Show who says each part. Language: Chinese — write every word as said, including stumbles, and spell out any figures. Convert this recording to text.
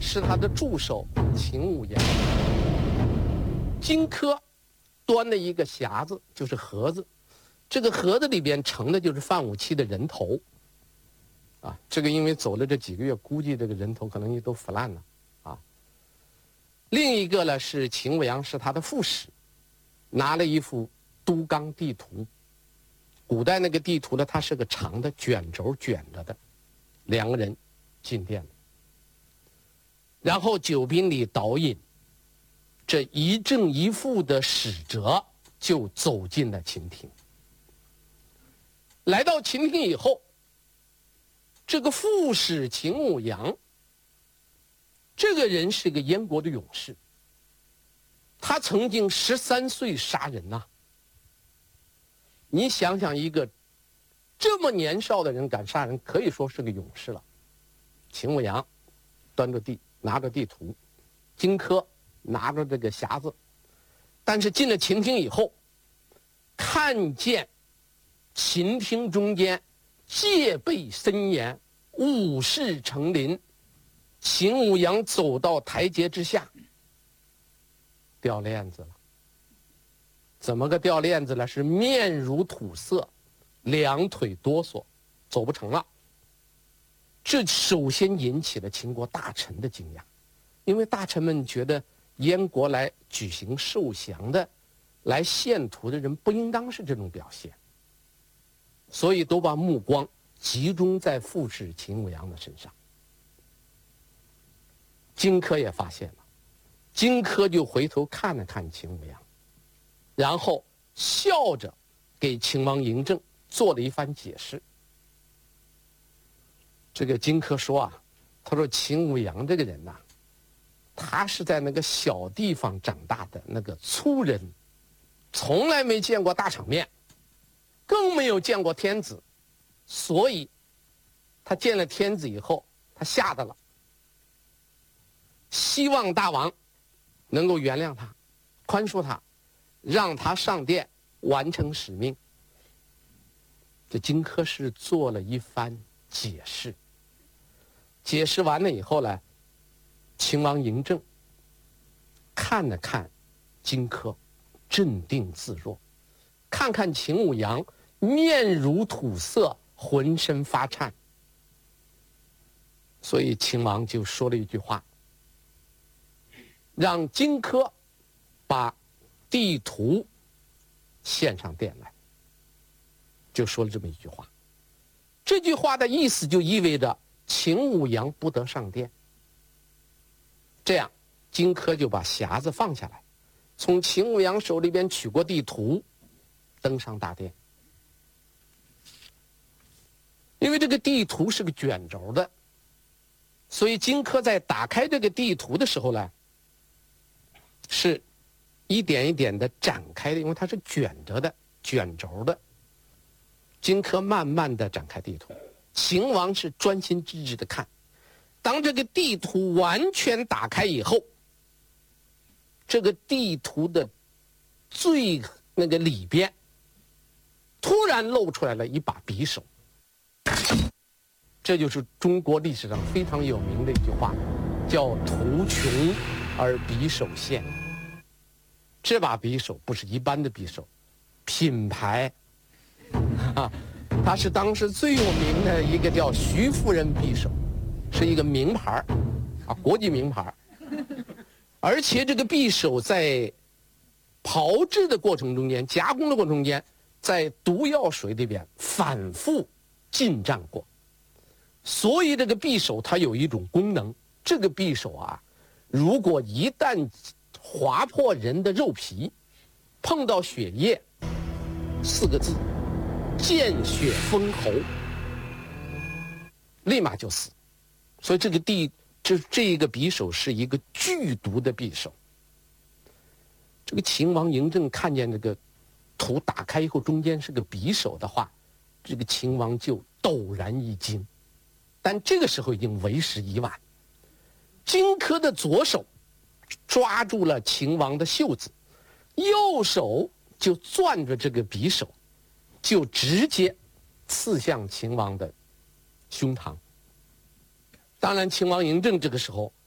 Speaker 1: 是他的助手秦舞阳。荆轲端了一个匣子，就是盒子，这个盒子里边盛的就是范武期的人头。啊，这个因为走了这几个月，估计这个人头可能也都腐烂了，啊。另一个呢是秦舞阳，是他的副使，拿了一幅都纲地图。古代那个地图呢，它是个长的卷轴卷着的，两个人进殿了。然后酒宾里导引，这一正一负的使者就走进了秦庭。来到秦庭以后，这个副使秦舞阳，这个人是个燕国的勇士，他曾经十三岁杀人呐、啊。你想想，一个这么年少的人敢杀人，可以说是个勇士了。秦舞阳端着地，拿着地图，荆轲拿着这个匣子，但是进了秦庭以后，看见秦庭中间戒备森严，武士成林，秦舞阳走到台阶之下，掉链子了。怎么个掉链子了？是面如土色，两腿哆嗦，走不成了。这首先引起了秦国大臣的惊讶，因为大臣们觉得燕国来举行受降的、来献图的人不应当是这种表现，所以都把目光集中在副使秦舞阳的身上。荆轲也发现了，荆轲就回头看了看秦舞阳，然后笑着给秦王嬴政做了一番解释。这个荆轲说啊，他说秦舞阳这个人呐、啊，他是在那个小地方长大的那个粗人，从来没见过大场面，更没有见过天子，所以他见了天子以后，他吓得了，希望大王能够原谅他，宽恕他，让他上殿完成使命。这荆轲是做了一番解释，解释完了以后呢，秦王嬴政看了看荆轲，镇定自若，看看秦舞阳面如土色，浑身发颤，所以秦王就说了一句话，让荆轲把地图献上殿来，就说了这么一句话。这句话的意思就意味着秦舞阳不得上殿。这样，荆轲就把匣子放下来，从秦舞阳手里边取过地图，登上大殿。因为这个地图是个卷轴的，所以荆轲在打开这个地图的时候呢，是一点一点的展开的，因为它是卷着的、卷轴的。荆轲慢慢的展开地图，秦王是专心致志的看。当这个地图完全打开以后，这个地图的最那个里边，突然露出来了一把匕首。这就是中国历史上非常有名的一句话，叫“图穷而匕首现”。这把匕首不是一般的匕首，品牌啊，它是当时最有名的一个叫徐夫人匕首，是一个名牌啊，国际名牌。而且这个匕首在炮制的过程中间、加工的过程中间，在毒药水里边反复浸蘸过，所以这个匕首它有一种功能，这个匕首啊，如果一旦划破人的肉皮，碰到血液，四个字，见血封喉，立马就死。所以这个地这这一个匕首是一个剧毒的匕首。这个秦王嬴政看见这个图打开以后，中间是个匕首的话，这个秦王就陡然一惊。但这个时候已经为时已晚，荆轲的左手抓住了秦王的袖子，右手就攥着这个匕首，就直接刺向秦王的胸膛。当然秦王嬴政这个时候